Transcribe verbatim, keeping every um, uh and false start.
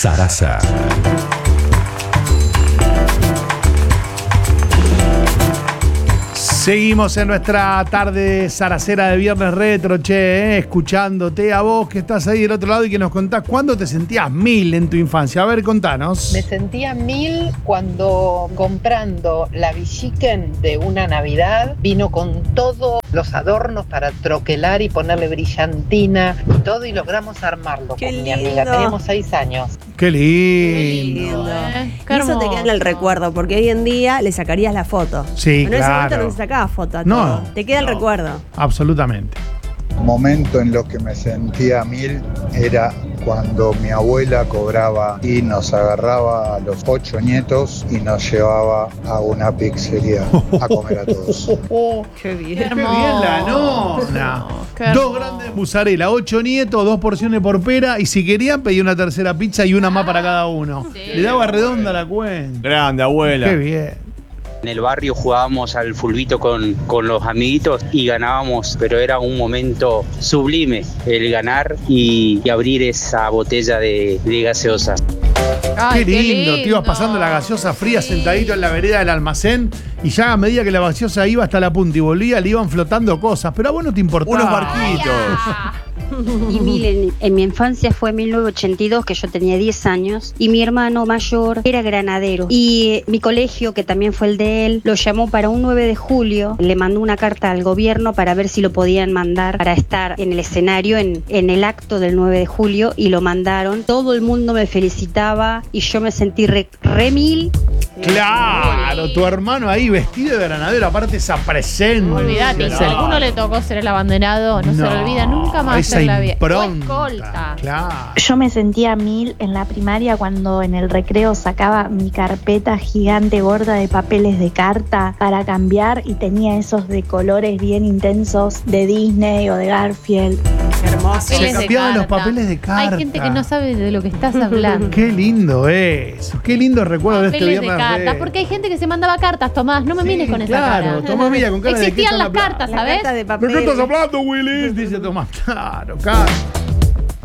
Sarasa. Seguimos en nuestra tarde zaracera de Viernes Retro, che, eh, escuchándote a vos que estás ahí del otro lado y que nos contás cuándo te sentías mil en tu infancia. A ver, contanos. Me sentía mil cuando comprando la Villiquen de una Navidad vino con todos los adornos para troquelar y ponerle brillantina y todo y logramos armarlo Qué con mi lindo. amiga. Teníamos seis años. Qué lindo. Qué lindo. ¿eh? Y eso te queda en el recuerdo, porque hoy en día le sacarías la foto. Sí, Pero en ese momento claro. no se sacaba foto a No, todo. Te queda el no. recuerdo. Absolutamente. Momento en lo que me sentía mil era cuando mi abuela cobraba y nos agarraba a los ocho nietos y nos llevaba a una pizzería a comer a todos. Qué bien. Qué bien la nona. Qué Dos hermoso. grandes mozzarella, ocho nietos, dos porciones por pera y si querían pedía una tercera pizza y una más para cada uno. Sí. Le daba redonda la cuenta. Grande, abuela. Qué bien. En el barrio jugábamos al fulbito con, con los amiguitos y ganábamos, pero era un momento sublime el ganar y, y abrir esa botella de, de gaseosa. Ay, Qué lindo, te ibas pasando la gaseosa fría Sí. sentadito en la vereda del almacén y ya a medida que la gaseosa iba hasta la punta y volvía le iban flotando cosas, pero a vos no te importaba. Unos barquitos. Y mil, en, en mi infancia fue mil novecientos ochenta y dos, que yo tenía diez años, y mi hermano mayor era granadero. Y eh, mi colegio, que también fue el de él, lo llamó para un nueve de julio, le mandó una carta al gobierno para ver si lo podían mandar para estar en el escenario en, en el acto del nueve de julio, y lo mandaron. Todo el mundo me felicitaba y yo me sentí re, re mil. Claro, tu hermano ahí vestido de granadero, aparte esa presencia. Olvídate, si a alguno le tocó ser el abanderado, no, se lo olvida nunca más esa en la vida. O impronta, escolta. Claro. Yo me sentía mil en la primaria cuando en el recreo sacaba mi carpeta gigante gorda de papeles de carta para cambiar y tenía esos de colores bien intensos de Disney o de Garfield. Hermoso. Se Papeles de cambiaban los carta. papeles de carta. Hay gente que no sabe de lo que estás hablando. Qué lindo eso, qué lindo recuerdo de este Papeles de viernes. cartas, de- porque hay gente que se mandaba cartas, Tomás, no me Sí, mires con esa claro, cara. Tomás mira con cara de Existían ¿qué las están cartas, La ¿sabes? carta de ¿De papel. qué estás hablando, Willis? Dice Tomás. Claro, claro.